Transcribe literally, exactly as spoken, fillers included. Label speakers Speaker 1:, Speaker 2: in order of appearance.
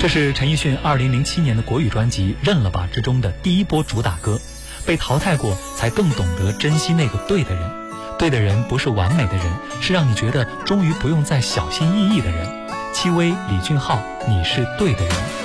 Speaker 1: 这是陈奕迅二零零七年的国语专辑《认了吧》之中的第一波主打歌。被淘汰过，才更懂得珍惜那个对的人。对的人不是完美的人，是让你觉得终于不用再小心翼翼的人。戚薇、李俊浩，你是对的人。